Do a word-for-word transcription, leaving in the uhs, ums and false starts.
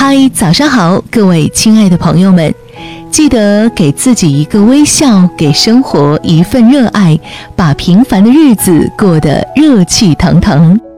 嗨，早上好，各位亲爱的朋友们，记得给自己一个微笑，给生活一份热爱，把平凡的日子过得热气腾腾。